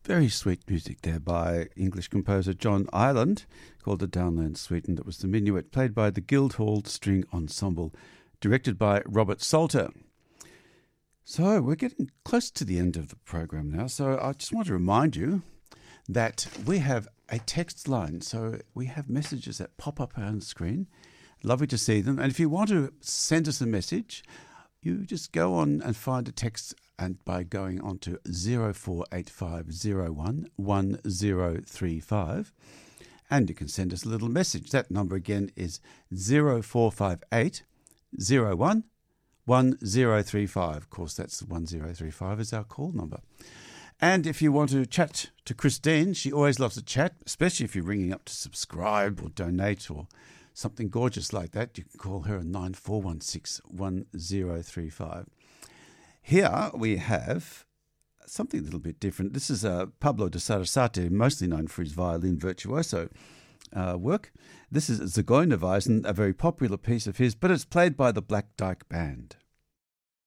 Very sweet music there by English composer John Ireland, called the Downland Suite, and it was the Minuet, played by the Guildhall String Ensemble, directed by Robert Salter. So we're getting close to the end of the program now, so I just want to remind you that we have a text line, so we have messages that pop up on the screen. Lovely to see them, and if you want to send us a message, you just go on and find a text, and by going on to 048501 1035, and you can send us a little message. That number again is 0458 01 1035. Of course, that's 1035 is our call number. And if you want to chat to Christine, she always loves to chat, especially if you're ringing up to subscribe or donate or something gorgeous like that. You can call her on 9416 1035. Here we have something a little bit different. This is Pablo de Sarasate, mostly known for his violin virtuoso work. This is Zigeunerweisen, a very popular piece of his, but it's played by the Black Dyke Band.